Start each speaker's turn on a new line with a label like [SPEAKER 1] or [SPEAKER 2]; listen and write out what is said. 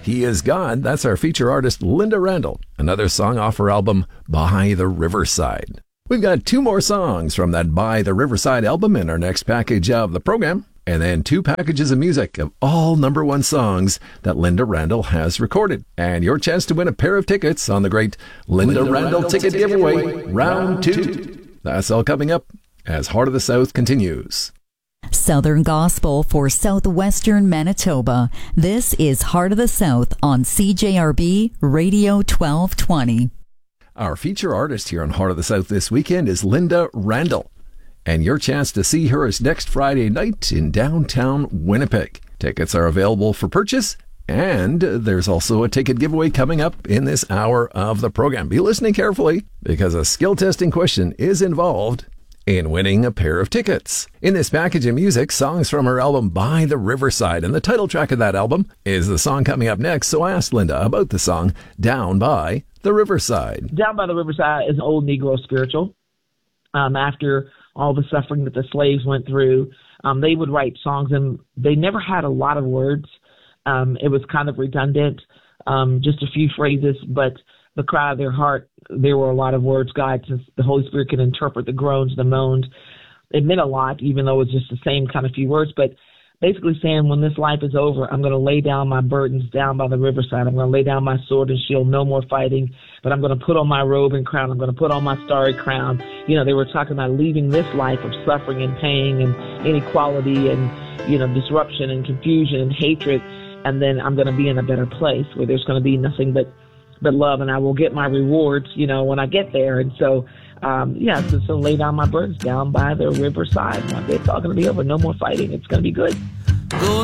[SPEAKER 1] He Is God. That's our feature artist, Linda Randall. Another song off her album, By the Riverside. We've got 2 more songs from that By the Riverside album in our next package of the program. And then 2 packages of music of all #1 songs that Linda Randall has recorded. And your chance to win a pair of tickets on the great Linda Randall Ticket Giveaway, Round 2. That's all coming up as Heart of the South continues.
[SPEAKER 2] Southern Gospel for Southwestern Manitoba. This is Heart of the South on CJRB Radio 1220.
[SPEAKER 1] Our feature artist here on Heart of the South this weekend is Linda Randall. And your chance to see her is next Friday night in downtown Winnipeg. Tickets are available for purchase, and there's also a ticket giveaway coming up in this hour of the program. Be listening carefully, because a skill testing question is involved in winning a pair of tickets. In this package of music, songs from her album By the Riverside, and the title track of that album is the song coming up next. So I asked Linda about the song Down by the Riverside.
[SPEAKER 3] Down by the Riverside is an old Negro spiritual. After all the suffering that the slaves went through, they would write songs, and they never had a lot of words. It was kind of redundant, just a few phrases, but the cry of their heart, there were a lot of words. God, since the Holy Spirit can interpret the groans, the moans, it meant a lot, even though it was just the same kind of few words. But basically saying, when this life is over, I'm going to lay down my burdens down by the riverside. I'm going to lay down my sword and shield, no more fighting, but I'm going to put on my robe and crown. I'm going to put on my starry crown. You know, they were talking about leaving this life of suffering and pain and inequality and, you know, disruption and confusion and hatred. And then I'm going to be in a better place where there's going to be nothing but love, and I will get my rewards, you know, when I get there. And so, so lay down my burdens down by the riverside. One day it's all going to be over. No more fighting. It's going to be good.
[SPEAKER 4] Go